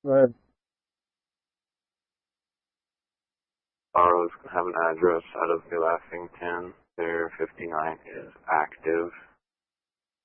Right. Borrows have an address out of the Laughington. Their 59 is active.